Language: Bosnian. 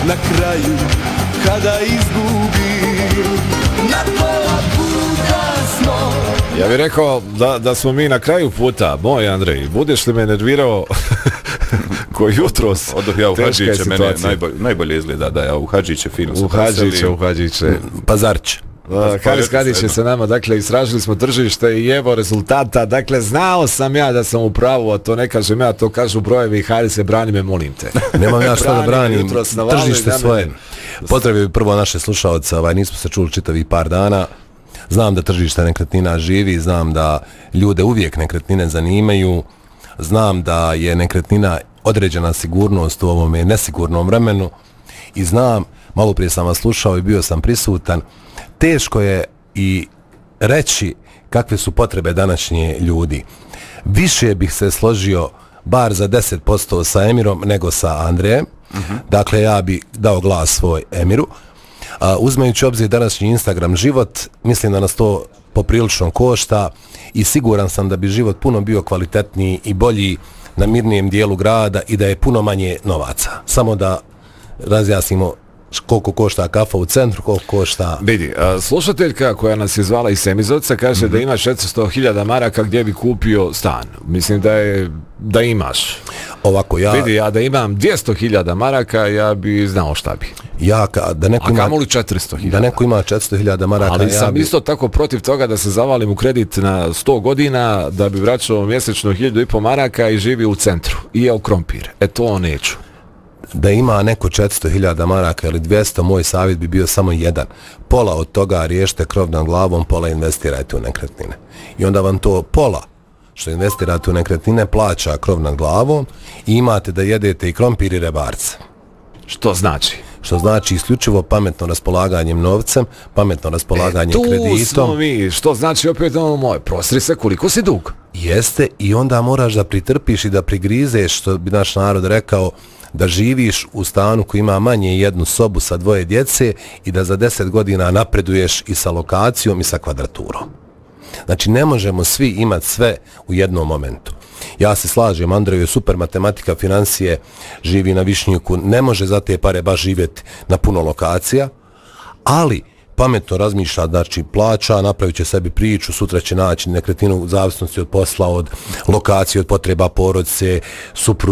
na kraju kada izgubim. Na pola puta smo. Ja bih rekao da smo mi na kraju puta. Moj Andrej, budeš li me nervirao ko jutros? Odoh ja u Hadžiće, mene najbolje izgleda da ja u Hadžiće fino se preselim. U Hadžiće. Pazarć. Haris Kadić je sa nama, dakle, istražili smo tržište i evo rezultata, dakle, znao sam ja da sam u pravu, a to ne kažem ja, to kažu brojevi. Harise, brani me, molim te. Nemam ja što da branim, tržište svoje. Potrebuje bi prvo naše slušalce, nismo se čuli čitavih par dana. Znam da tržište nekretnina živi, znam da ljude uvijek nekretnine zanimaju, znam da je nekretnina određena sigurnost u ovom nesigurnom vremenu i znam, malo prije sam vas slušao i bio sam prisutan, teško je i reći kakve su potrebe današnje ljudi. Više bih se složio bar za 10% sa Emirom nego sa Andrejem. Dakle, ja bi dao glas svoj Emiru. Uzmajući obzir današnji Instagram život, mislim da nas to poprilično košta i siguran sam da bi život puno bio kvalitetniji i bolji na mirnijem dijelu grada i da je puno manje novaca. Samo da razjasnimo koliko košta kafa u centru, koliko košta... Vidi, slušateljka koja nas je zvala iz Semizovca kaže da ima 400.000 maraka gdje bi kupio stan. Mislim da imaš. Ovako, Vidi, ja da imam 200.000 maraka, ja bi znao šta bi. A kamoli 400.000. Da neko ima 400.000 maraka... Ali sam isto tako protiv toga da se zavalim u kredit na 100 godina, da bi vraćao mjesečno 1.500 maraka i živi u centru. I jeo krompir. To neću. Da ima neko 400.000 maraka ili 200, moj savjet bi bio samo jedan. Pola od toga riješite krov nad glavom, pola investirajte u nekretnine. I onda vam to pola što investirate u nekretnine plaća krov nad glavom i imate da jedete i krompir i rebarce. Što znači? Što znači isključivo pametno raspolaganjem novcem, pametno raspolaganjem kreditom. Tu smo mi, što znači opet ono moje, prostri se koliko si dug. Jeste, i onda moraš da pritrpiš i da prigrizeš, što bi naš narod rekao, da živiš u stanu koji ima manje jednu sobu sa 2 djece i da za 10 godina napreduješ i sa lokacijom i sa kvadraturom. Znači, ne možemo svi imati sve u jednom momentu. Ja se slažem, Andrej je super matematika, financije, živi na Višnjiku, ne može za te pare baš živjeti na puno lokacija, ali pametno razmišlja, znači plaća, napravit će sebi priču, sutra će naći nekretninu u zavisnosti od posla, od lokacije, od potreba porodice, supruge,